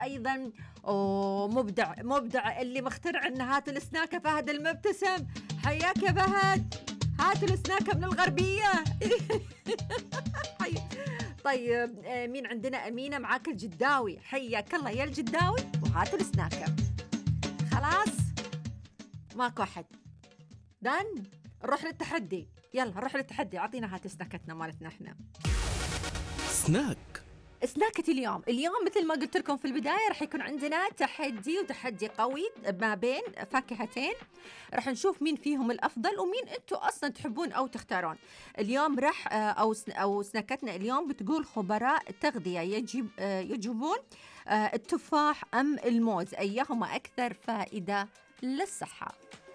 أيضا مبدع اللي مخترع النهات السناكة، فهد المبتسم. حياك يا فهد، هات السناكة من الغربية. طيب مين عندنا؟ أمينة معاك الجداوي، حياك الله يا الجداوي، وهات السناكة. خلاص ماكو أحد. دان نروح للتحدي، يلا نروح للتحدي. عطينا هات سناكتنا مالتنا احنا. سناكة اليوم مثل ما قلت لكم في البداية راح يكون عندنا تحدي قوي ما بين فاكهتين. راح نشوف مين فيهم الأفضل ومين أنتوا أصلا تحبون أو تختارون. اليوم راح أو سناكتنا اليوم بتقول خبراء تغذية يجيبون التفاح أم الموز، أيهما أكثر فائدة للصحة؟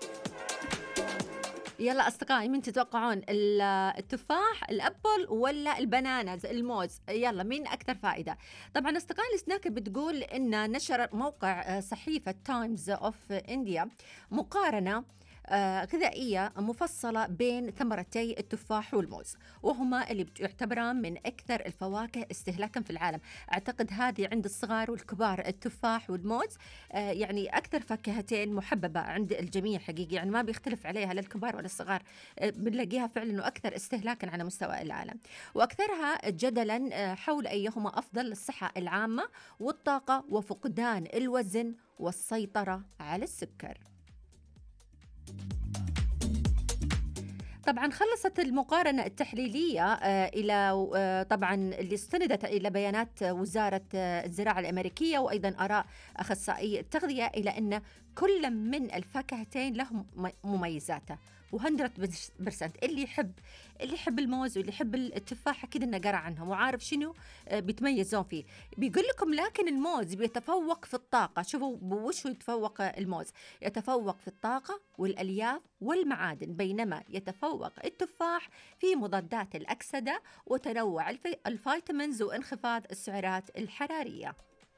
يلا أصدقائي، من تتوقعون؟ التفاح، الأبل، ولا البنانز، الموز؟ يلا مين أكثر فائدة؟ طبعا أصدقائي السناكة بتقول إن نشر موقع صحيفة تايمز أوف إنديا مقارنة غذائية مفصلة بين ثمرتي التفاح والموز، وهما اللي يعتبران من أكثر الفواكه استهلاكا في العالم. أعتقد هذه عند الصغار والكبار، التفاح والموز يعني أكثر فاكهتين محببة عند الجميع حقيقي، يعني ما بيختلف عليها لا الكبار ولا الصغار، بنلاقيها فعلا وأكثر استهلاكا على مستوى العالم، وأكثرها جدلا حول أيهما أفضل للصحة العامة والطاقة وفقدان الوزن والسيطرة على السكر. طبعا خلصت المقارنة التحليلية إلى طبعا اللي استندت إلى بيانات وزارة الزراعة الأمريكية وأيضا آراء أخصائي التغذية، إلى أن كل من الفاكهتين له مميزاته. و100% اللي يحب الموز واللي يحب التفاح أكيد إنه قرأ عنهم وعارف شنو بيتميزون فيه. بيقول لكم لكن الموز بيتفوق في الطاقة. شوفوا وش يتفوق الموز؟ يتفوق في الطاقة والألياف والمعادن، بينما يتفوق التفاح في مضادات الأكسدة وتنوع الفيتامينز وانخفاض السعرات الحرارية.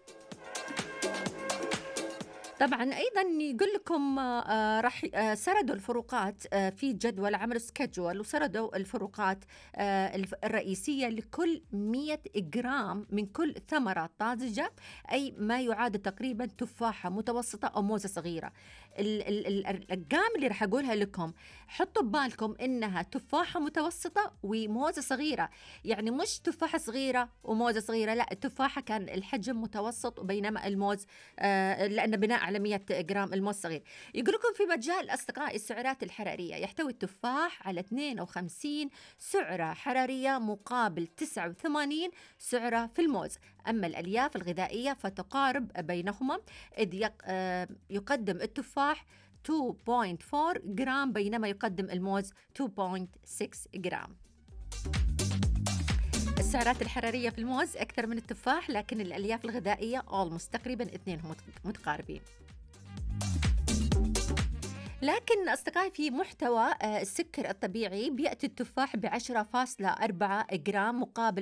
طبعا أيضا يقول لكم راح سردوا الفروقات في جدول، عملوا سكجول وسردوا الفروقات الرئيسية لكل 100 جرام من كل ثمرة طازجة، أي ما يعادل تقريبا تفاحة متوسطة أو موزة صغيرة. الأرقام اللي راح أقولها لكم حطوا ببالكم إنها تفاحة متوسطة وموزة صغيرة، يعني مش تفاحة صغيرة وموزة صغيرة، لا التفاحة كان الحجم متوسط، وبينما الموز لأن بناء على 100 جرام الموز صغير. يقول لكم في مجال أصدقائي السعرات الحرارية، يحتوي التفاح على 52 سعرة حرارية مقابل 89 سعرة في الموز. أما الألياف الغذائية فتقارب بينهما، إذ يقدم التفاح 2.4 جرام بينما يقدم الموز 2.6 جرام. السعرات الحرارية في الموز أكثر من التفاح، لكن الألياف الغذائية تقريبا اثنينهم متقاربين. لكن أصدقائي في محتوى السكر الطبيعي بيأتي التفاح ب10.4 جرام مقابل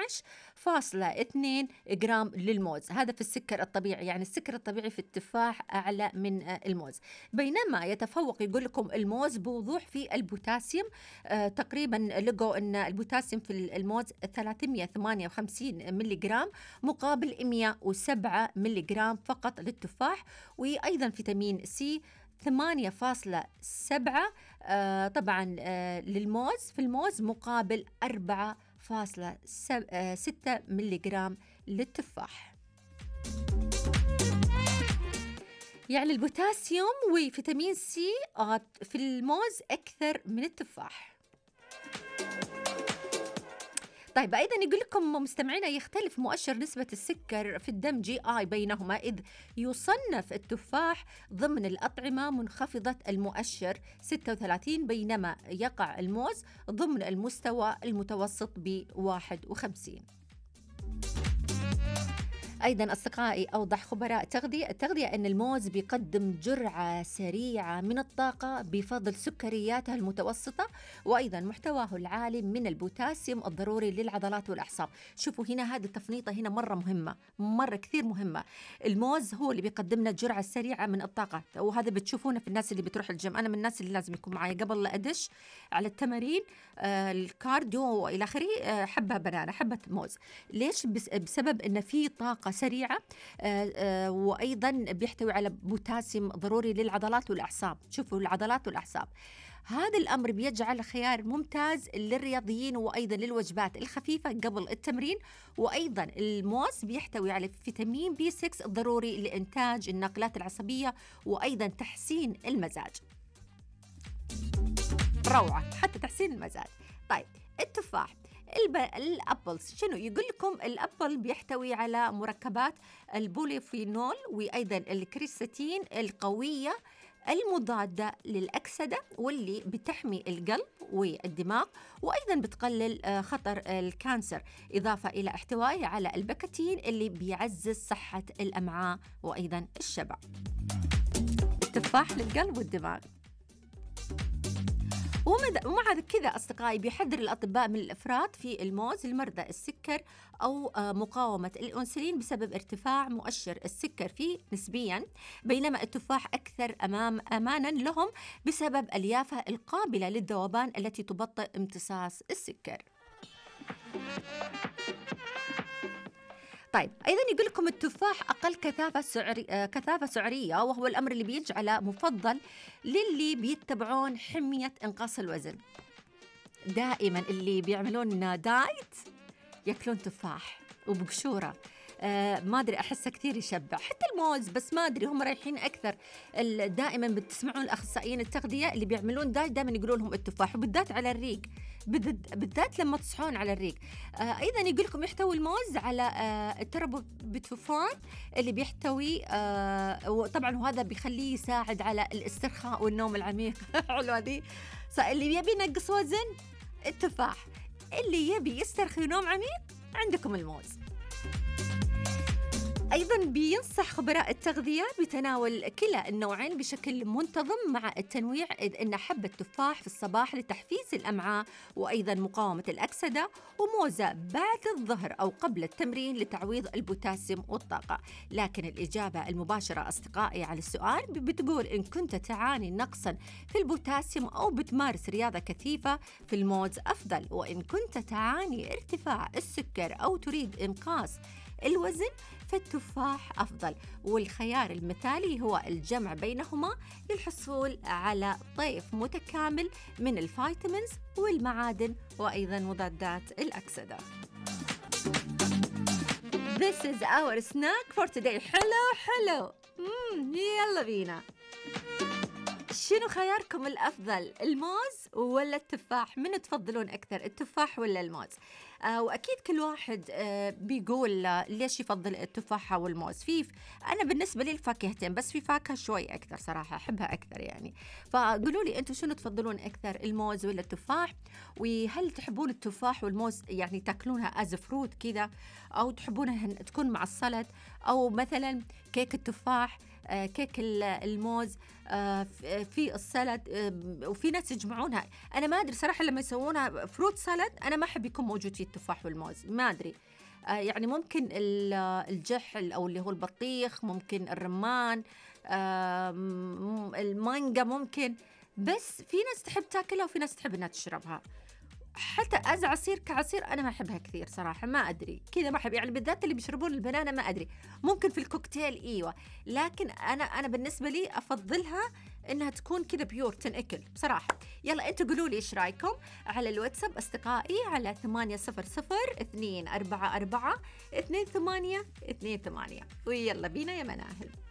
12.2 جرام للموز، هذا في السكر الطبيعي، يعني السكر الطبيعي في التفاح أعلى من الموز. بينما يتفوق يقول لكم الموز بوضوح في البوتاسيوم، تقريبا لقوا أن البوتاسيوم في الموز 358 ملي جرام مقابل 107 ملي جرام فقط للتفاح. وأيضا فيتامين سي 8.7 طبعا للموز، في الموز مقابل 4.6 ملي جرام للتفاح. يعني البوتاسيوم وفيتامين سي في الموز أكثر من التفاح. طيب أيضا يقول لكم مستمعينا يختلف مؤشر نسبة السكر في الدم GI بينهما، إذ يصنف التفاح ضمن الأطعمة منخفضة المؤشر 36 بينما يقع الموز ضمن المستوى المتوسط ب51. أيضا أصدقائي أوضح خبراء التغذية أن الموز بيقدم جرعة سريعة من الطاقة بفضل سكرياته المتوسطة وأيضا محتواه العالي من البوتاسيوم الضروري للعضلات والأعصاب. شوفوا هنا هذه التفنيطة هنا مرة مهمة، مرة كثير مهمة. الموز هو اللي بيقدم لنا جرعة سريعة من الطاقة، وهذا بتشوفونه في الناس اللي بتروح الجيم. أنا من الناس اللي لازم يكون معي قبل لا أدش على التمارين الكارديو وإلى آخره حبة بنانا، حبة موز. ليش؟ بسبب أن في طاقة طاقة سريعة، وأيضا بيحتوي على بوتاسيوم ضروري للعضلات والأعصاب. شوفوا العضلات والأعصاب، هذا الأمر بيجعل خيار ممتاز للرياضيين وأيضا للوجبات الخفيفة قبل التمرين. وأيضا الموز بيحتوي على فيتامين بي 6 الضروري لإنتاج الناقلات العصبية وأيضا تحسين المزاج. روعة، حتى تحسين المزاج. طيب التفاح، الأبلز شنو يقول لكم؟ الأبل بيحتوي على مركبات البوليفينول وأيضا الكريستين القوية المضادة للأكسدة واللي بتحمي القلب والدماغ وأيضا بتقلل خطر الكانسر، إضافة إلى احتوائه على البكتين اللي بيعزز صحة الأمعاء وأيضا الشبع. التفاح للقلب والدماغ. ومع كذا أصدقائي بيحذر الأطباء من الإفراط في الموز لمرضى السكر أو مقاومة الأنسولين بسبب ارتفاع مؤشر السكر فيه نسبياً، بينما التفاح أكثر أماناً لهم بسبب أليافه القابلة للذوبان التي تبطئ امتصاص السكر. طيب أيضاً يقول لكم التفاح أقل كثافة سعرية، وهو الأمر اللي بيجعله مفضل للي بيتبعون حمية إنقاص الوزن. دائماً اللي بيعملون دايت يأكلون تفاح وبقشورة. ما أدري، أحسه كثير يشبع. حتى الموز، بس ما أدري هم رايحين أكثر. دائما بتسمعون الأخصائيين التغذية اللي بيعملون دايت دائما يقولون لهم التفاح، وبالذات على الريق، بالذات لما تصحون على الريق. أيضا يقول لكم يحتوي الموز على التربوتوفان اللي بيحتوي وطبعا وهذا بيخليه يساعد على الاسترخاء والنوم العميق. حلوة دي. اللي يبي ينقص وزن التفاح، اللي يبي يسترخي ونوم عميق عندكم الموز. أيضاً بينصح خبراء التغذية بتناول كلا النوعين بشكل منتظم مع التنويع، إذ أن حب التفاح في الصباح لتحفيز الأمعاء وأيضاً مقاومة الأكسدة، وموزة بعد الظهر أو قبل التمرين لتعويض البوتاسيوم والطاقة. لكن الإجابة المباشرة أصدقائي على السؤال بتقول إن كنت تعاني نقصاً في البوتاسيوم أو بتمارس رياضة كثيفة في الموز أفضل، وإن كنت تعاني ارتفاع السكر أو تريد إنقاص الوزن فالتفاح أفضل. والخيار المثالي هو الجمع بينهما للحصول على طيف متكامل من الفيتامينز والمعادن وأيضا مضادات الأكسدة. This is our snack for today. حلو. يلا بينا. شنو خياركم الأفضل، الموز ولا التفاح؟ من تفضلون أكثر، التفاح ولا الموز؟ وأكيد كل واحد بيقول ليش يفضل التفاح أو الموز. أنا بالنسبة لي الفاكهتين، بس في فاكهة شوي أكثر صراحة أحبها أكثر يعني. فقولوا لي أنتوا شنو تفضلون أكثر، الموز ولا التفاح؟ وهل تحبون التفاح والموز يعني تاكلونها از فروت كذا، أو تحبونها تكون مع السلطة، أو مثلا كيك التفاح كيك الموز في السلد، وفي ناس يجمعونها. أنا ما أدري صراحة لما يسوونها فروت سلد أنا ما أحب يكون موجود فيه التفاح والموز، ما أدري. يعني ممكن الجحل أو اللي هو البطيخ، ممكن الرمان، المانجا ممكن، بس في ناس تحب تاكلها وفي ناس تحب إنها تشربها. حتى عصير كعصير أنا ما أحبها كثير صراحة، ما أدري كذا ما أحب، يعني بالذات اللي بيشربون البنانة ما أدري، ممكن في الكوكتيل إيوة، لكن أنا بالنسبة لي أفضلها إنها تكون كذا بيور تنأكل بصراحة. يلا أنتوا قولوا لي إيش رأيكم على الواتساب أصدقائي على 800-244-2828. ويلا بينا يا مناهل.